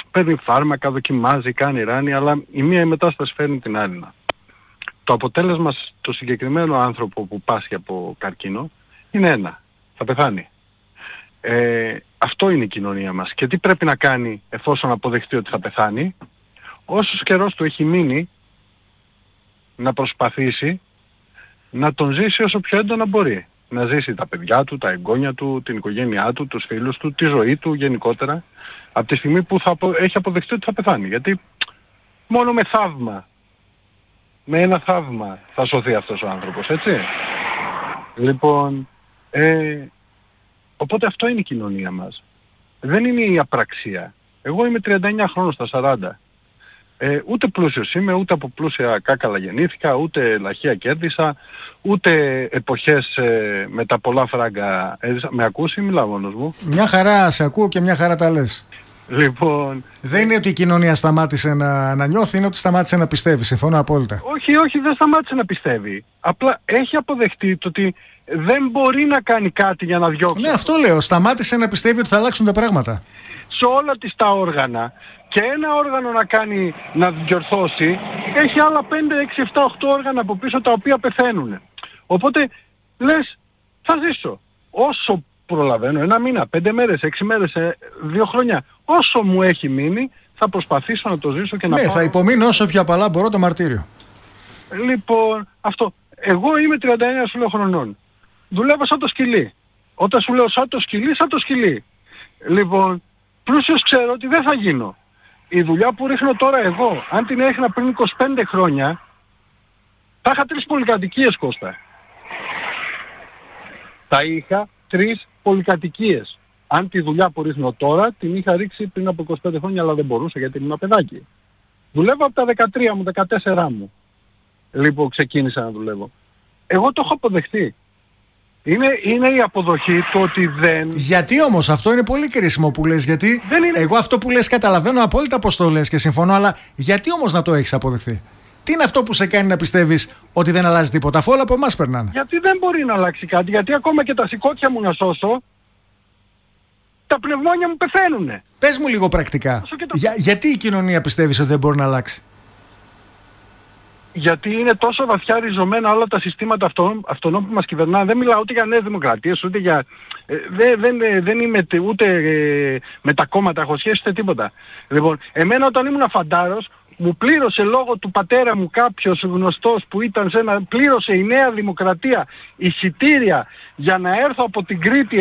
παίρνει φάρμακα, δοκιμάζει, κάνει ράνι, αλλά η μία μετάσταση φέρνει την άλλη. Το αποτέλεσμα στο συγκεκριμένο άνθρωπο που πάσχει από καρκίνο είναι ένα. Θα πεθάνει. Αυτό είναι η κοινωνία μας. Και τι πρέπει να κάνει εφόσον αποδεχτεί ότι θα πεθάνει? Όσος καιρός του έχει μείνει, να προσπαθήσει να τον ζήσει όσο πιο έντονα μπορεί. Να ζήσει τα παιδιά του, τα εγγόνια του, την οικογένειά του, τους φίλους του, τη ζωή του γενικότερα, από τη στιγμή που έχει αποδεχτεί ότι θα πεθάνει. Γιατί μόνο με θαύμα, με ένα θαύμα θα σωθεί αυτός ο άνθρωπος, έτσι. Λοιπόν, οπότε αυτό είναι η κοινωνία μας. Δεν είναι η απραξία. Εγώ είμαι 39 χρόνων στα 40. Ούτε πλούσιος είμαι, ούτε από πλούσια κάκαλα γεννήθηκα, ούτε λαχεία κέρδισα, ούτε εποχές με τα πολλά φράγκα έζησα. Με ακούς ή μιλάω μόνος μου? Μια χαρά σε ακούω και μια χαρά τα λες. Λοιπόν, δεν είναι ότι η κοινωνία σταμάτησε να νιώθει, είναι ότι σταμάτησε να πιστεύει. Συμφωνώ απόλυτα. Όχι, δεν σταμάτησε να πιστεύει. Απλά έχει αποδεχτεί το ότι δεν μπορεί να κάνει κάτι για να διώξει. Ναι, αυτό λέω. Σταμάτησε να πιστεύει ότι θα αλλάξουν τα πράγματα. Σε όλα τις τα όργανα. Και ένα όργανο να διορθώσει, έχει άλλα 5, 6, 7, 8 όργανα από πίσω τα οποία πεθαίνουν. Οπότε λες, θα ζήσω. Όσο προλαβαίνω, 1 μήνα, 5 μέρες, 6 μέρες, 2 χρόνια, όσο μου έχει μείνει, θα προσπαθήσω να το ζήσω και να πάω. Θα υπομείνω όσο πιο απαλά μπορώ το μαρτύριο. Λοιπόν, αυτό. Εγώ είμαι 39 χρονών. Δουλεύω σαν το σκυλί. Όταν σου λέω σαν το σκυλί. Λοιπόν, πλούσιος ξέρω ότι δεν θα γίνω. Η δουλειά που ρίχνω τώρα εγώ, αν την έριχνα πριν 25 χρόνια, θα είχα 3 πολυκατοικίες, Κώστα. Θα είχα 3 πολυκατοικίες. Αν τη δουλειά που ρίχνω τώρα, την είχα ρίξει πριν από 25 χρόνια, αλλά δεν μπορούσα γιατί ήμουν παιδάκι. Δουλεύω από τα 13 μου, 14 μου. Λοιπόν, ξεκίνησα να δουλεύω. Εγώ το έχω αποδεχτεί. Είναι η αποδοχή του ότι δεν... Γιατί όμως, αυτό είναι πολύ κρίσιμο που λες, γιατί εγώ αυτό που λες καταλαβαίνω απόλυτα πως το λες και συμφωνώ, αλλά γιατί όμως να το έχεις αποδεχθεί? Τι είναι αυτό που σε κάνει να πιστεύεις ότι δεν αλλάζει τίποτα, αφού όλα από εμάς περνάνε? Γιατί δεν μπορεί να αλλάξει κάτι, γιατί ακόμα και τα σηκώτια μου να σώσω, τα πνευμόνια μου πεθαίνουνε. Πες μου λίγο πρακτικά, γιατί η κοινωνία πιστεύεις ότι δεν μπορεί να αλλάξει? Γιατί είναι τόσο βαθιά ριζωμένα όλα τα συστήματα αυτών που μας κυβερνάνε. Δεν μιλάω ούτε για νέες δημοκρατίες, ούτε για... δεν είμαι ούτε με τα κόμματα, έχω σχέση ούτε τίποτα. Λοιπόν, εμένα όταν ήμουν φαντάρος, μου πλήρωσε λόγω του πατέρα μου κάποιος γνωστός που ήταν πλήρωσε η Νέα Δημοκρατία εισιτήρια για να έρθω από την Κρήτη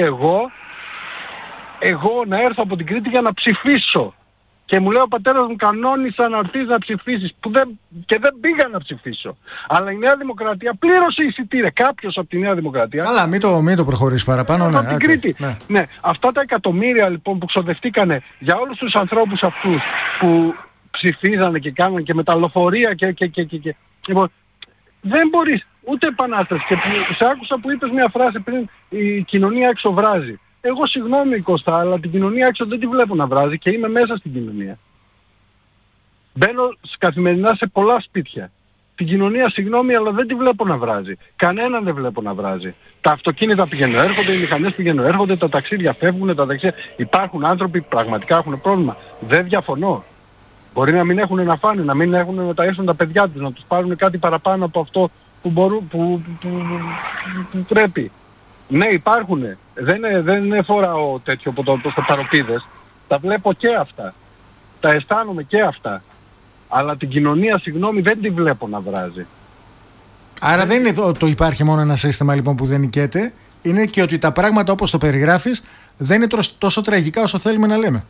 εγώ να έρθω από την Κρήτη για να ψηφίσω. Και μου λέει ο πατέρας μου, κανόνισα να έρθεις να ψηφίσεις, και δεν πήγα να ψηφίσω. Αλλά η Νέα Δημοκρατία πλήρωσε εισιτήρια. Κάποιος από τη Νέα Δημοκρατία... Καλά, μην το προχωρήσεις παραπάνω. Από την Κρήτη. Ναι. Αυτά τα εκατομμύρια λοιπόν που ξοδευτήκανε για όλους τους ανθρώπους αυτούς που ψηφίζανε και κάνανε και με τα λεωφορεία και... Λοιπόν, δεν μπορείς ούτε επανάσταση. Και σε άκουσα που είπες μια φράση πριν, η κοινωνία έξω βράζει. Εγώ συγγνώμη Κώστα, αλλά την κοινωνία έξω δεν τη βλέπω να βράζει και είμαι μέσα στην κοινωνία. Μπαίνω καθημερινά σε πολλά σπίτια. Την κοινωνία συγγνώμη, αλλά δεν τη βλέπω να βράζει. Κανέναν δεν βλέπω να βράζει. Τα αυτοκίνητα πηγαίνουν έρχονται, οι μηχανές πηγαίνουν έρχονται, τα ταξίδια φεύγουν, Υπάρχουν άνθρωποι που πραγματικά έχουν πρόβλημα. Δεν διαφωνώ. Μπορεί να μην έχουν να φάνε, να μην έχουν να ταΐσουν τα παιδιά τους, να τους πάρουν κάτι παραπάνω από αυτό που πρέπει. Ναι, υπάρχουνε. Δεν φοράω τέτοιο από το παροπίδες. Τα βλέπω και αυτά. Τα αισθάνομαι και αυτά. Αλλά την κοινωνία, συγγνώμη, δεν τη βλέπω να βράζει. Άρα δεν είναι το υπάρχει μόνο ένα σύστημα λοιπόν που δεν νικέται. Είναι και ότι τα πράγματα όπως το περιγράφεις δεν είναι τόσο τραγικά όσο θέλουμε να λέμε.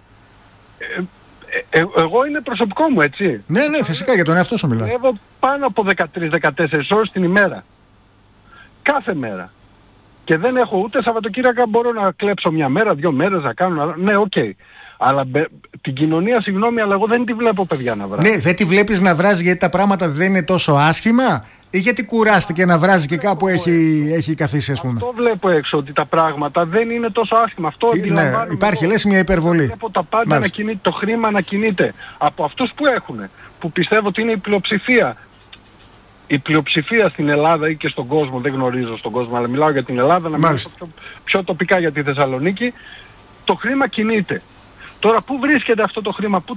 Εγώ είναι προσωπικό μου, έτσι. Ναι, φυσικά, για τον εαυτό σου μιλάς. Δουλεύω πάνω από 13-14 ώρες την ημέρα. Κάθε μέρα. Και δεν έχω ούτε Σαββατοκύριακα, μπορώ να κλέψω μια μέρα, 2 μέρες να κάνω. Ναι, οκ. Αλλά την κοινωνία, συγγνώμη, αλλά εγώ δεν τη βλέπω, παιδιά, να βράζει. Ναι, δεν τη βλέπεις να βράζει γιατί τα πράγματα δεν είναι τόσο άσχημα, ή γιατί κουράστηκε να βράζει και κάπου έχει καθίσει, ας πούμε? Αυτό βλέπω έξω, ότι τα πράγματα δεν είναι τόσο άσχημα. Αυτό αντιλαμβάνομαι. Ναι, υπάρχει, λες, μια υπερβολή. Βλέπω τα πάντα να κινείται, το χρήμα να κινείται από αυτούς που έχουν, που πιστεύω ότι είναι η πλειοψηφία. Η πλειοψηφία στην Ελλάδα ή και στον κόσμο, δεν γνωρίζω στον κόσμο, αλλά μιλάω για την Ελλάδα, να μιλάω πιο τοπικά για τη Θεσσαλονίκη, το χρήμα κινείται. Τώρα πού βρίσκεται αυτό το χρήμα, πού